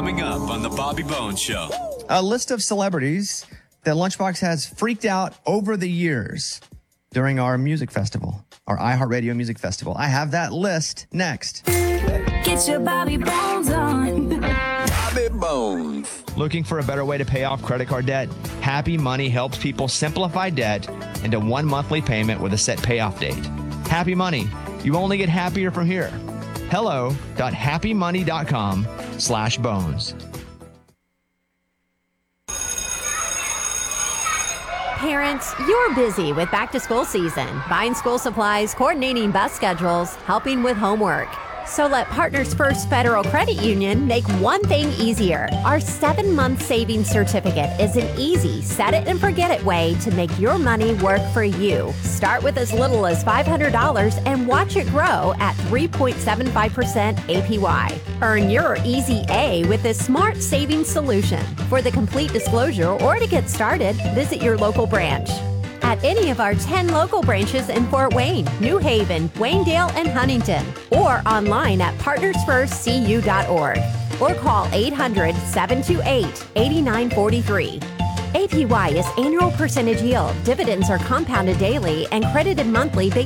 Coming up on The Bobby Bones Show. A list of celebrities that Lunchbox has freaked out over the years during our music festival, our iHeartRadio Music Festival. I have that list next. Get your Bobby Bones on. Bobby Bones. Looking for a better way to pay off credit card debt? Happy Money helps people simplify debt into one monthly payment with a set payoff date. Happy Money. You only get happier from here. hello.happymoney.com/bones. Parents, you're busy with back-to-school season, buying school supplies, coordinating bus schedules, helping with homework. So let Partners First Federal Credit Union make one thing easier. Our 7-month savings certificate is an easy set-it-and-forget-it way to make your money work for you. Start with as little as $500 and watch it grow at 3.75% APY. Earn your Easy A with this smart savings solution. For the complete disclosure or to get started, visit your local branch. At any of our 10 local branches in Fort Wayne, New Haven, Waynedale, and Huntington, or online at partnersfirstcu.org, or call 800-728-8943. APY is annual percentage yield. Dividends are compounded daily and credited monthly based